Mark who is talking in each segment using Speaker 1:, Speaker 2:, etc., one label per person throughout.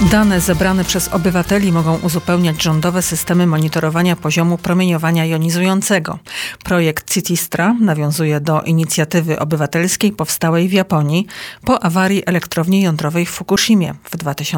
Speaker 1: Dane zebrane przez obywateli mogą uzupełniać rządowe systemy monitorowania poziomu promieniowania jonizującego. Projekt CITESTRA nawiązuje do inicjatywy obywatelskiej powstałej w Japonii po awarii elektrowni jądrowej w Fukushimie w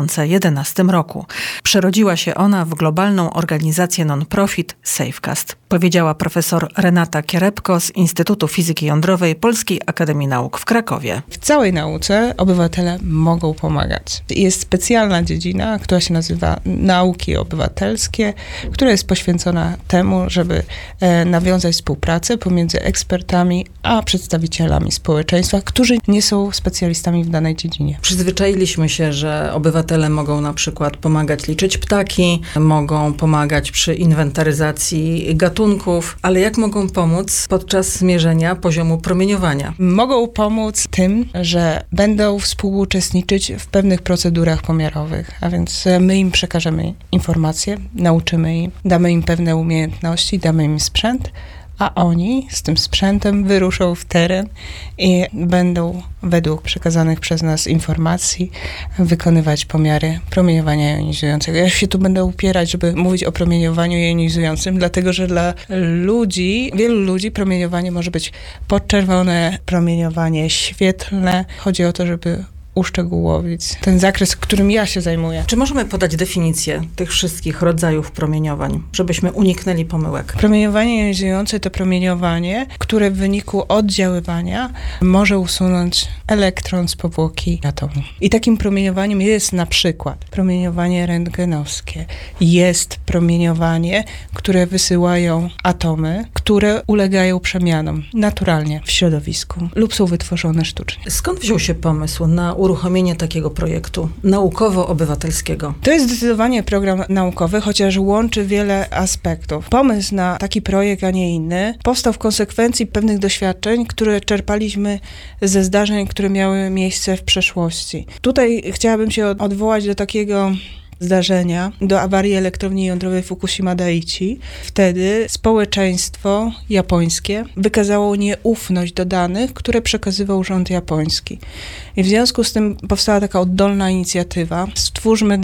Speaker 1: 2011 roku. Przerodziła się ona w globalną organizację non-profit Safecast, powiedziała profesor Renata Kierepko z Instytutu Fizyki Jądrowej Polskiej Akademii Nauk w Krakowie.
Speaker 2: W całej nauce obywatele mogą pomagać. Jest specjalna dziedzina, która się nazywa nauki obywatelskie, która jest poświęcona temu, żeby nawiązać współpracę pomiędzy ekspertami a przedstawicielami społeczeństwa, którzy nie są specjalistami w danej dziedzinie.
Speaker 3: Przyzwyczailiśmy się, że obywatele mogą na przykład pomagać liczyć ptaki, mogą pomagać przy inwentaryzacji gatunków, ale jak mogą pomóc podczas zmierzenia poziomu promieniowania?
Speaker 2: Mogą pomóc tym, że będą współuczestniczyć w pewnych procedurach pomiarowych, a więc my im przekażemy informacje, nauczymy im, damy im pewne umiejętności, damy im sprzęt, a oni z tym sprzętem wyruszą w teren i będą według przekazanych przez nas informacji wykonywać pomiary promieniowania jonizującego. Ja się tu będę upierać, żeby mówić o promieniowaniu jonizującym, dlatego że dla ludzi, wielu ludzi promieniowanie może być podczerwone, promieniowanie świetlne. Chodzi o to, żeby uszczegółowić ten zakres, którym ja się zajmuję.
Speaker 3: Czy możemy podać definicję tych wszystkich rodzajów promieniowań, żebyśmy uniknęli pomyłek?
Speaker 2: Promieniowanie jonizujące to promieniowanie, które w wyniku oddziaływania może usunąć elektron z powłoki atomu. I takim promieniowaniem jest na przykład promieniowanie rentgenowskie. Jest promieniowanie, które wysyłają atomy, które ulegają przemianom naturalnie w środowisku lub są wytworzone sztucznie.
Speaker 3: Skąd wziął się pomysł na uruchomienie takiego projektu naukowo-obywatelskiego?
Speaker 2: To jest zdecydowanie program naukowy, chociaż łączy wiele aspektów. Pomysł na taki projekt, a nie inny, powstał w konsekwencji pewnych doświadczeń, które czerpaliśmy ze zdarzeń, które miały miejsce w przeszłości. Tutaj chciałabym się odwołać do takiego zdarzenia, do awarii elektrowni jądrowej Fukushima Daiichi. Wtedy społeczeństwo japońskie wykazało nieufność do danych, które przekazywał rząd japoński. I w związku z tym powstała taka oddolna inicjatywa. Stwórzmy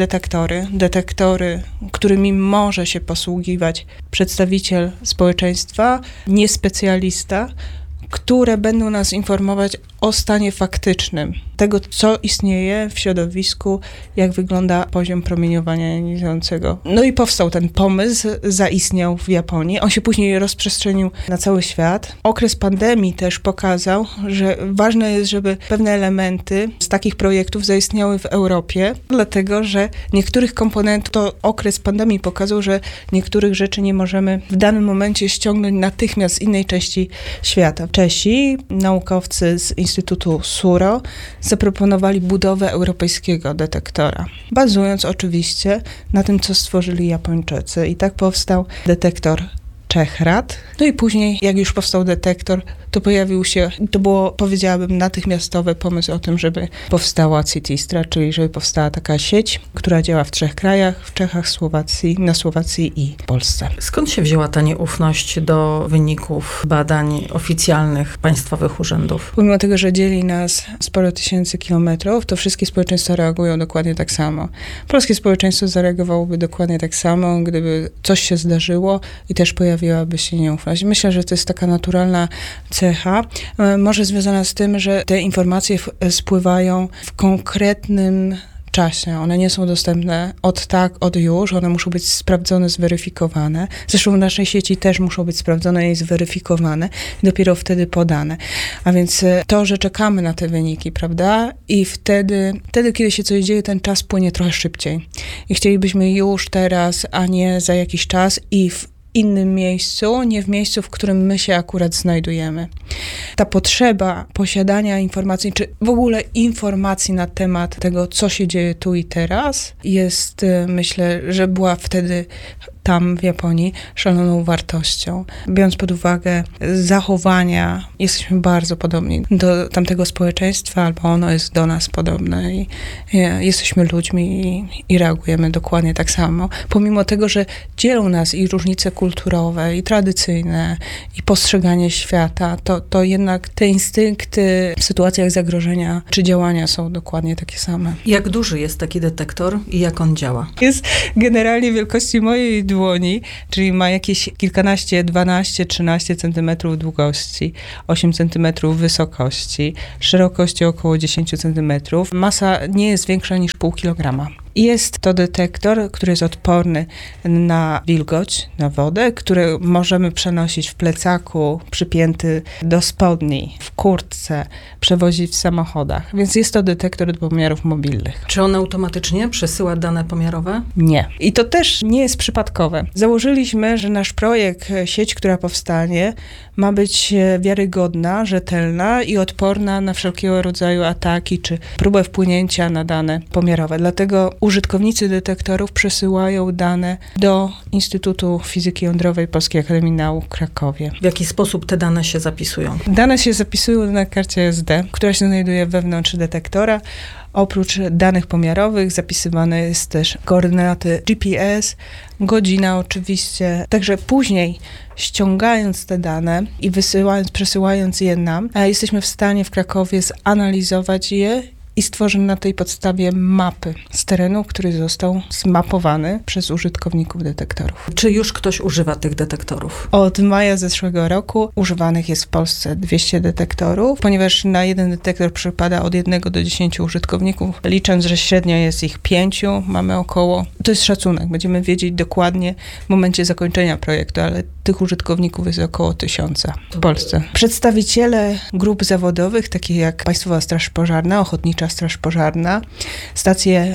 Speaker 2: detektory, którymi może się posługiwać przedstawiciel społeczeństwa, niespecjalista, które będą nas informować o stanie faktycznym tego, co istnieje w środowisku, jak wygląda poziom promieniowania jonizującego. No i powstał ten pomysł, zaistniał w Japonii. On się później rozprzestrzenił na cały świat. Okres pandemii też pokazał, że ważne jest, żeby pewne elementy z takich projektów zaistniały w Europie, dlatego, że niektórych komponentów, to okres pandemii pokazał, że niektórych rzeczy nie możemy w danym momencie ściągnąć natychmiast z innej części świata. Czesi, naukowcy z Instytutu Suro, zaproponowali budowę europejskiego detektora, bazując oczywiście na tym, co stworzyli Japończycy. I tak powstał detektor Czechrad. No i później, jak już powstał detektor, to pojawił się, to było, powiedziałabym, natychmiastowy pomysł o tym, żeby powstała CITESTRA, czyli żeby powstała taka sieć, która działa w 3 krajach, w Czechach, na Słowacji i Polsce.
Speaker 3: Skąd się wzięła ta nieufność do wyników badań oficjalnych państwowych urzędów?
Speaker 2: Pomimo tego, że dzieli nas sporo tysięcy kilometrów, to wszystkie społeczeństwa reagują dokładnie tak samo. Polskie społeczeństwo zareagowałoby dokładnie tak samo, gdyby coś się zdarzyło i też pojawiłaby się nieufność. Myślę, że to jest taka naturalna cecha, może związana z tym, że te informacje spływają w konkretnym czasie. One nie są dostępne od już, one muszą być sprawdzone, zweryfikowane. Zresztą w naszej sieci też muszą być sprawdzone i zweryfikowane i dopiero wtedy podane. A więc to, że czekamy na te wyniki, prawda? I wtedy, kiedy się coś dzieje, ten czas płynie trochę szybciej. I chcielibyśmy już teraz, a nie za jakiś czas i w innym miejscu, nie w miejscu, w którym my się akurat znajdujemy. Ta potrzeba posiadania informacji, czy w ogóle informacji na temat tego, co się dzieje tu i teraz, jest, myślę, że była wtedy tam w Japonii szaloną wartością. Biorąc pod uwagę zachowania, jesteśmy bardzo podobni do tamtego społeczeństwa, albo ono jest do nas podobne i jesteśmy ludźmi i reagujemy dokładnie tak samo. Pomimo tego, że dzielą nas i różnice kulturowe, i tradycyjne, i postrzeganie świata, to jednak te instynkty w sytuacjach zagrożenia czy działania są dokładnie takie same.
Speaker 3: Jak duży jest taki detektor i jak on działa?
Speaker 2: Jest generalnie wielkości mojej dłoni, czyli ma jakieś kilkanaście, 12, 13 centymetrów długości, 8 centymetrów wysokości, szerokości około 10 centymetrów. Masa nie jest większa niż pół kilograma. Jest to detektor, który jest odporny na wilgoć, na wodę, który możemy przenosić w plecaku, przypięty do spodni, w kurtce, przewozić w samochodach. Więc jest to detektor do pomiarów mobilnych.
Speaker 3: Czy on automatycznie przesyła dane pomiarowe?
Speaker 2: Nie. I to też nie jest przypadkowe. Założyliśmy, że nasz projekt, sieć, która powstanie, ma być wiarygodna, rzetelna i odporna na wszelkiego rodzaju ataki czy próbę wpłynięcia na dane pomiarowe. Dlatego użytkownicy detektorów przesyłają dane do Instytutu Fizyki Jądrowej Polskiej Akademii Nauk w Krakowie.
Speaker 3: W jaki sposób te dane się zapisują?
Speaker 2: Dane się zapisują na karcie SD, która się znajduje wewnątrz detektora. Oprócz danych pomiarowych zapisywane jest też koordynaty GPS, godzina oczywiście. Także później ściągając te dane i przesyłając je nam, jesteśmy w stanie w Krakowie zanalizować je i stworzymy na tej podstawie mapy z terenu, który został zmapowany przez użytkowników detektorów.
Speaker 3: Czy już ktoś używa tych detektorów?
Speaker 2: Od maja zeszłego roku używanych jest w Polsce 200 detektorów, ponieważ na jeden detektor przypada od 1 do 10 użytkowników. Licząc, że średnio jest ich 5, mamy około, to jest szacunek, będziemy wiedzieć dokładnie w momencie zakończenia projektu, ale tych użytkowników jest około 1000 w Polsce. Przedstawiciele grup zawodowych, takich jak Państwowa Straż Pożarna, Ochotnicza Straż Pożarna, stacje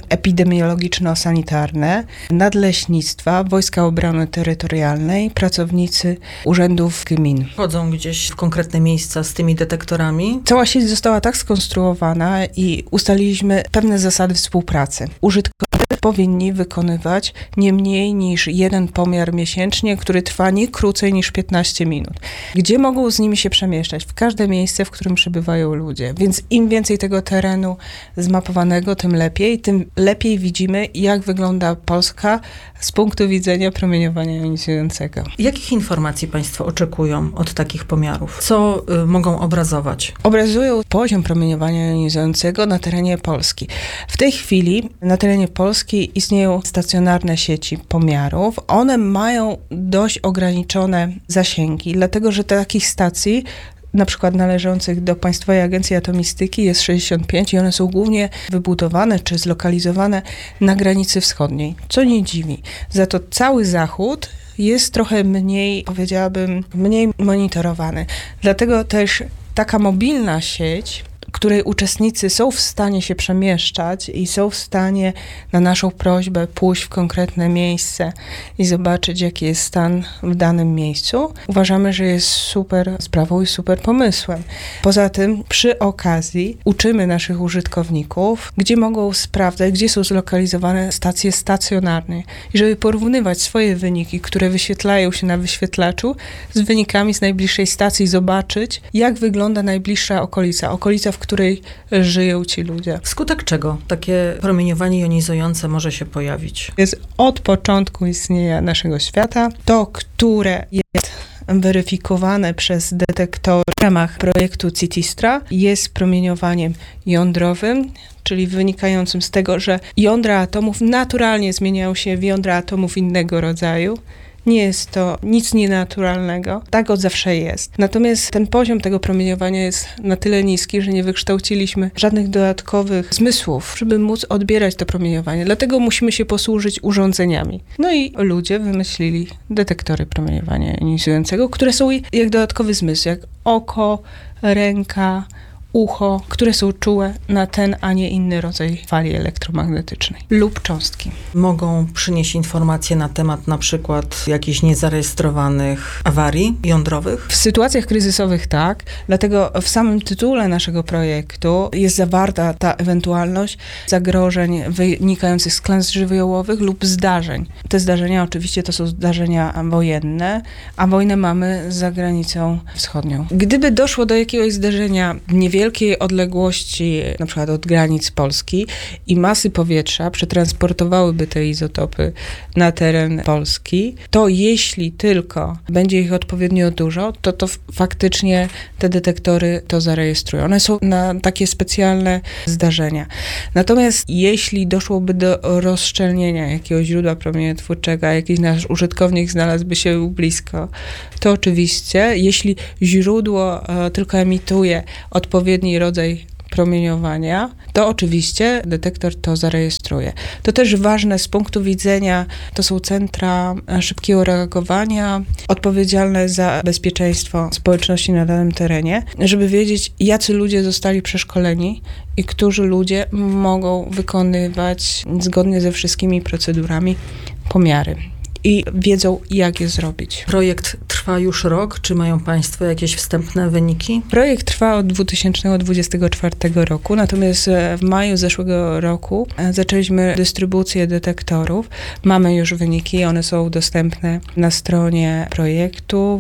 Speaker 2: epidemiologiczno-sanitarne, nadleśnictwa, Wojska Obrony Terytorialnej, pracownicy urzędów gmin.
Speaker 3: Chodzą gdzieś w konkretne miejsca z tymi detektorami?
Speaker 2: Cała sieć została tak skonstruowana i ustaliliśmy pewne zasady współpracy. Użytkownicy powinni wykonywać nie mniej niż jeden pomiar miesięcznie, który trwa nie krócej niż 15 minut. Gdzie mogą z nimi się przemieszczać? W każde miejsce, w którym przebywają ludzie. Więc im więcej tego terenu zmapowanego, tym lepiej widzimy, jak wygląda Polska z punktu widzenia promieniowania jonizującego.
Speaker 3: Jakich informacji Państwo oczekują od takich pomiarów? Co mogą obrazować?
Speaker 2: Obrazują poziom promieniowania jonizującego na terenie Polski. W tej chwili na terenie Polski istnieją stacjonarne sieci pomiarów. One mają dość ograniczone zasięgi, dlatego że takich stacji na przykład należących do Państwowej Agencji Atomistyki jest 65 i one są głównie wybudowane czy zlokalizowane na granicy wschodniej, co nie dziwi. Za to cały Zachód jest trochę mniej, powiedziałabym, mniej monitorowany. Dlatego też taka mobilna sieć, której uczestnicy są w stanie się przemieszczać i są w stanie na naszą prośbę pójść w konkretne miejsce i zobaczyć, jaki jest stan w danym miejscu, uważamy, że jest super sprawą i super pomysłem. Poza tym przy okazji uczymy naszych użytkowników, gdzie mogą sprawdzać, gdzie są zlokalizowane stacje stacjonarne i żeby porównywać swoje wyniki, które wyświetlają się na wyświetlaczu z wynikami z najbliższej stacji, zobaczyć, jak wygląda najbliższa okolica, w której żyją ci ludzie.
Speaker 3: Wskutek czego takie promieniowanie jonizujące może się pojawić?
Speaker 2: Jest od początku istnienia naszego świata. To, które jest weryfikowane przez detektory w ramach projektu CITISTRA, jest promieniowaniem jądrowym, czyli wynikającym z tego, że jądra atomów naturalnie zmieniają się w jądra atomów innego rodzaju. Nie jest to nic nienaturalnego. Tak od zawsze jest. Natomiast ten poziom tego promieniowania jest na tyle niski, że nie wykształciliśmy żadnych dodatkowych zmysłów, żeby móc odbierać to promieniowanie. Dlatego musimy się posłużyć urządzeniami. No i ludzie wymyślili detektory promieniowania jonizującego, które są jak dodatkowy zmysł, jak oko, ręka, ucho, które są czułe na ten, a nie inny rodzaj fali elektromagnetycznej lub cząstki.
Speaker 3: Mogą przynieść informacje na temat na przykład jakichś niezarejestrowanych awarii jądrowych?
Speaker 2: W sytuacjach kryzysowych tak, dlatego w samym tytule naszego projektu jest zawarta ta ewentualność zagrożeń wynikających z klęsk żywiołowych lub zdarzeń. Te zdarzenia oczywiście to są zdarzenia wojenne, a wojnę mamy za granicą wschodnią. Gdyby doszło do jakiegoś zdarzenia niewiele niewielkiej odległości, na przykład od granic Polski i masy powietrza przetransportowałyby te izotopy na teren Polski, to jeśli tylko będzie ich odpowiednio dużo, to faktycznie te detektory to zarejestrują. One są na takie specjalne zdarzenia. Natomiast jeśli doszłoby do rozszczelnienia jakiegoś źródła promieniotwórczego, a jakiś nasz użytkownik znalazłby się blisko, to oczywiście, jeśli źródło tylko emituje odpowiedni rodzaj promieniowania, to oczywiście detektor to zarejestruje. To też ważne z punktu widzenia, to są centra szybkiego reagowania, odpowiedzialne za bezpieczeństwo społeczności na danym terenie, żeby wiedzieć, jacy ludzie zostali przeszkoleni i którzy ludzie mogą wykonywać zgodnie ze wszystkimi procedurami pomiary. I wiedzą, jak je zrobić.
Speaker 3: Projekt trwa już rok. Czy mają Państwo jakieś wstępne wyniki?
Speaker 2: Projekt trwa od 2024 roku, natomiast w maju zeszłego roku zaczęliśmy dystrybucję detektorów. Mamy już wyniki, one są dostępne na stronie projektu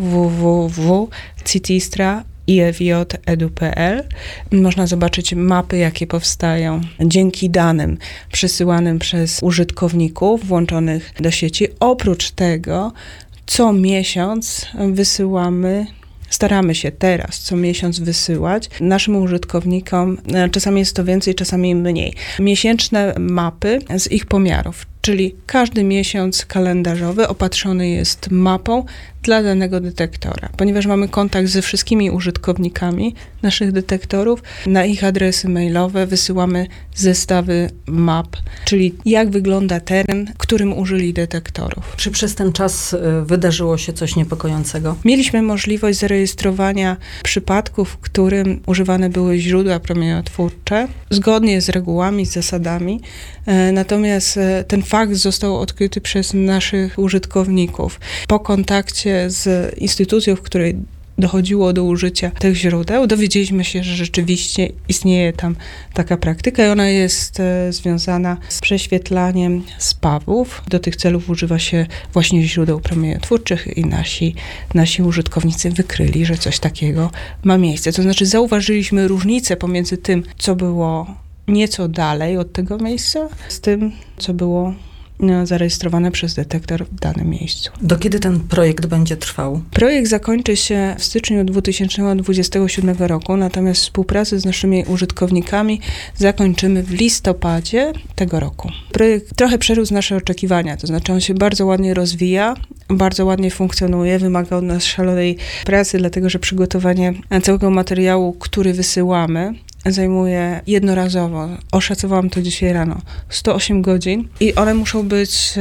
Speaker 2: www.citistra.ifj.edu.pl. Można zobaczyć mapy, jakie powstają dzięki danym przesyłanym przez użytkowników włączonych do sieci. Oprócz tego co miesiąc staramy się teraz co miesiąc wysyłać naszym użytkownikom, czasami jest to więcej, czasami mniej, miesięczne mapy z ich pomiarów. Czyli każdy miesiąc kalendarzowy opatrzony jest mapą dla danego detektora. Ponieważ mamy kontakt ze wszystkimi użytkownikami naszych detektorów, na ich adresy mailowe wysyłamy zestawy map, czyli jak wygląda teren, którym użyli detektorów.
Speaker 3: Czy przez ten czas wydarzyło się coś niepokojącego?
Speaker 2: Mieliśmy możliwość zarejestrowania przypadków, w którym używane były źródła promieniotwórcze, zgodnie z regułami, z zasadami, natomiast ten fakt został odkryty przez naszych użytkowników. Po kontakcie z instytucją, w której dochodziło do użycia tych źródeł, dowiedzieliśmy się, że rzeczywiście istnieje tam taka praktyka i ona jest związana z prześwietlaniem spawów. Do tych celów używa się właśnie źródeł promieniotwórczych i nasi użytkownicy wykryli, że coś takiego ma miejsce. To znaczy zauważyliśmy różnicę pomiędzy tym, co było nieco dalej od tego miejsca, z tym, co było zarejestrowane przez detektor w danym miejscu.
Speaker 3: Do kiedy ten projekt będzie trwał?
Speaker 2: Projekt zakończy się w styczniu 2027 roku, natomiast współpracę z naszymi użytkownikami zakończymy w listopadzie tego roku. Projekt trochę przerósł nasze oczekiwania, to znaczy on się bardzo ładnie rozwija, bardzo ładnie funkcjonuje, wymaga od nas szalonej pracy, dlatego że przygotowanie całego materiału, który wysyłamy, zajmuje jednorazowo, oszacowałam to dzisiaj rano, 108 godzin i one muszą być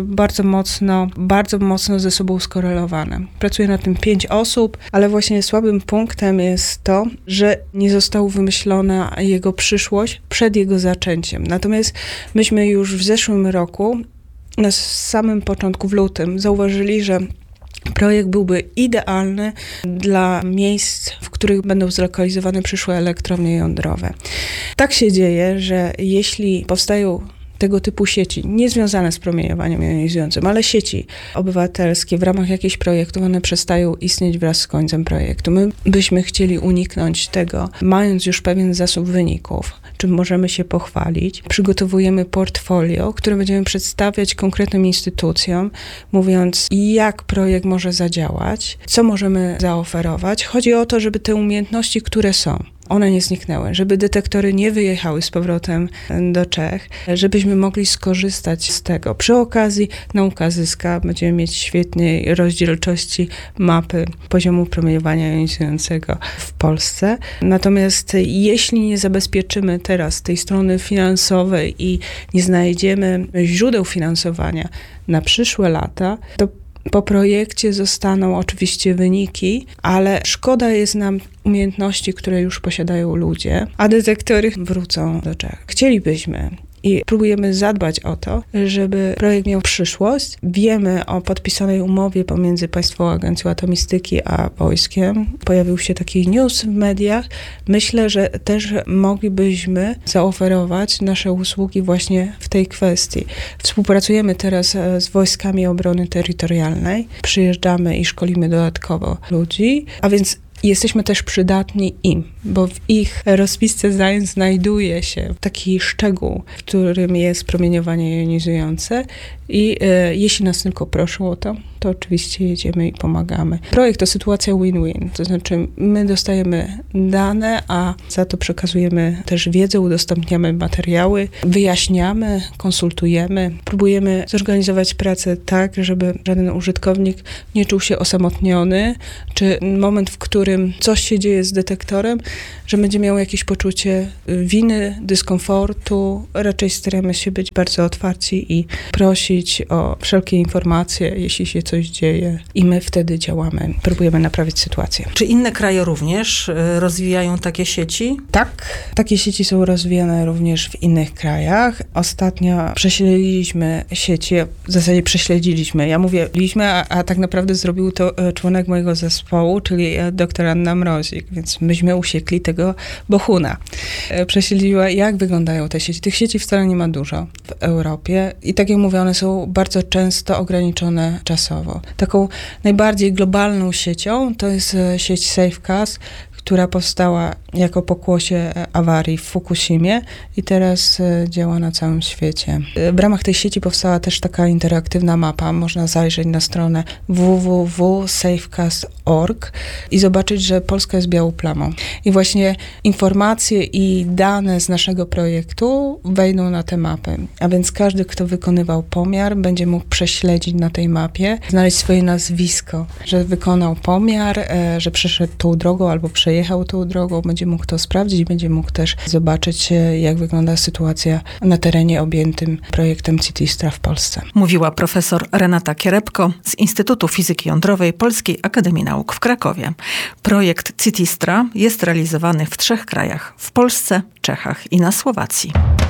Speaker 2: bardzo mocno ze sobą skorelowane. Pracuje nad tym 5 osób, ale właśnie słabym punktem jest to, że nie została wymyślona jego przyszłość przed jego zaczęciem. Natomiast myśmy już w zeszłym roku, na samym początku, w lutym, zauważyli, że projekt byłby idealny dla miejsc, w których będą zlokalizowane przyszłe elektrownie jądrowe. Tak się dzieje, że jeśli powstają tego typu sieci, nie związane z promieniowaniem jonizującym, ale sieci obywatelskie w ramach jakichś projektów, one przestają istnieć wraz z końcem projektu. My byśmy chcieli uniknąć tego, mając już pewien zasób wyników, czym możemy się pochwalić. Przygotowujemy portfolio, które będziemy przedstawiać konkretnym instytucjom, mówiąc, jak projekt może zadziałać, co możemy zaoferować. Chodzi o to, żeby te umiejętności, które są, one nie zniknęły, żeby detektory nie wyjechały z powrotem do Czech, żebyśmy mogli skorzystać z tego. Przy okazji nauka zyska, będziemy mieć świetnej rozdzielczości mapy poziomu promieniowania jonizującego w Polsce. Natomiast jeśli nie zabezpieczymy teraz tej strony finansowej i nie znajdziemy źródeł finansowania na przyszłe lata, to po projekcie zostaną oczywiście wyniki, ale szkoda jest nam umiejętności, które już posiadają ludzie, a detektory wrócą do Czech. Chcielibyśmy i próbujemy zadbać o to, żeby projekt miał przyszłość. Wiemy o podpisanej umowie pomiędzy Państwową Agencją Atomistyki a wojskiem. Pojawił się taki news w mediach. Myślę, że też moglibyśmy zaoferować nasze usługi właśnie w tej kwestii. Współpracujemy teraz z Wojskami Obrony Terytorialnej. Przyjeżdżamy i szkolimy dodatkowo ludzi, a więc jesteśmy też przydatni im. bo w ich rozpisce zdań znajduje się taki szczegół, w którym jest promieniowanie jonizujące i jeśli nas tylko proszą o to oczywiście jedziemy i pomagamy. Projekt to sytuacja win-win, to znaczy my dostajemy dane, a za to przekazujemy też wiedzę, udostępniamy materiały, wyjaśniamy, konsultujemy, próbujemy zorganizować pracę tak, żeby żaden użytkownik nie czuł się osamotniony, czy moment, w którym coś się dzieje z detektorem, że będzie miał jakieś poczucie winy, dyskomfortu. Raczej staramy się być bardzo otwarci i prosić o wszelkie informacje, jeśli się coś dzieje i my wtedy działamy, próbujemy naprawić sytuację.
Speaker 3: Czy inne kraje również rozwijają takie sieci?
Speaker 2: Tak, takie sieci są rozwijane również w innych krajach. Ostatnio prześledziliśmy sieci, w zasadzie prześledziliśmy. Ja mówię a tak naprawdę zrobił to członek mojego zespołu, czyli dr Anna Mrozik, więc myśmy usiekli tego bohuna. Prześledziła, jak wyglądają te sieci. Tych sieci wcale nie ma dużo w Europie i tak jak mówię, one są bardzo często ograniczone czasowo. Taką najbardziej globalną siecią to jest sieć SafeCast, która powstała jako pokłosie awarii w Fukushimie i teraz działa na całym świecie. W ramach tej sieci powstała też taka interaktywna mapa. Można zajrzeć na stronę www.safecast.org i zobaczyć, że Polska jest białą plamą. I właśnie informacje i dane z naszego projektu wejdą na tę mapę. A więc każdy, kto wykonywał pomiar, będzie mógł prześledzić na tej mapie, znaleźć swoje nazwisko, że wykonał pomiar, że przeszedł tą drogą albo przejechał tą drogą, będzie mógł to sprawdzić, będzie mógł też zobaczyć, jak wygląda sytuacja na terenie objętym projektem CityStra w Polsce.
Speaker 1: Mówiła profesor Renata Kierepko z Instytutu Fizyki Jądrowej Polskiej Akademii Nauk w Krakowie. Projekt CityStra jest realizowany w 3 krajach: w Polsce, Czechach i na Słowacji.